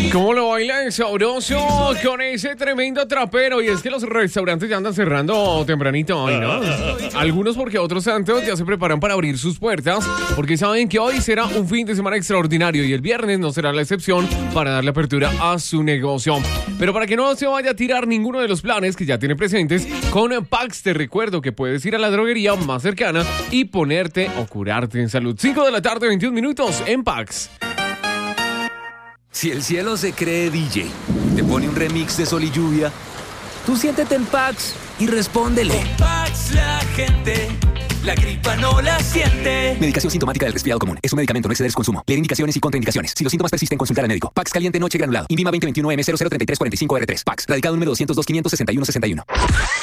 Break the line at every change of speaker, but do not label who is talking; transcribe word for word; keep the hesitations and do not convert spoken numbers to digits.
¿Cómo lo bailan sabroso con ese tremendo trapero? Y es que los restaurantes ya andan cerrando tempranito hoy, ¿no? Algunos porque otros santos ya se preparan para abrir sus puertas porque saben que hoy será un fin de semana extraordinario y el viernes no será la excepción para darle apertura a su negocio. Pero para que no se vaya a tirar ninguno de los planes que ya tiene presentes, con Pax te recuerdo que puedes ir a la droguería más cercana y ponerte o curarte en salud. cinco de la tarde, veintiún minutos en Pax.
Si el cielo se cree D J, te pone un remix de Sol y Lluvia, tú siéntete en Pax y respóndele.
Con Pax la gente, la gripa no la siente.
Medicación sintomática del resfriado común. Es un medicamento, no exceder su consumo. Leer indicaciones y contraindicaciones. Si los síntomas persisten, consultar al médico. Pax caliente noche granulado. Invima veinte veintiuno M cero cero tres tres cuatro cinco R tres. Pax. Radicado número doscientos dos, quinientos sesenta y uno, sesenta y uno.